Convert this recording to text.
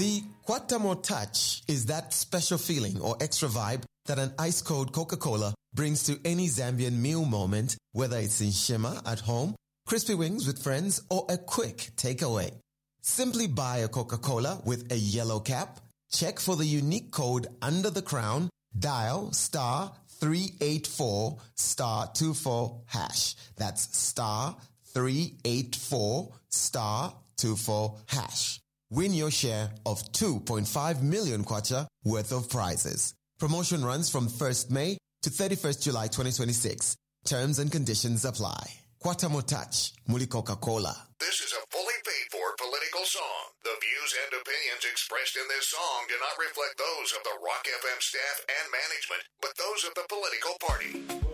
The Quatamo touch is that special feeling or extra vibe that an ice-cold Coca-Cola brings to any Zambian meal moment, whether it's in Shema at home, crispy wings with friends, or a quick takeaway. Simply buy a Coca-Cola with a yellow cap, check for the unique code under the crown, dial *384 *24#. That's *384 *24#. Win your share of 2.5 million kwacha worth of prizes. Promotion runs from 1st May to 31st July 2026. Terms and conditions apply. Quatamo Touch, Muli Coca-Cola. This is a fully paid-for political song. The views and opinions expressed in this song do not reflect those of the Rock FM staff and management, but those of the political party.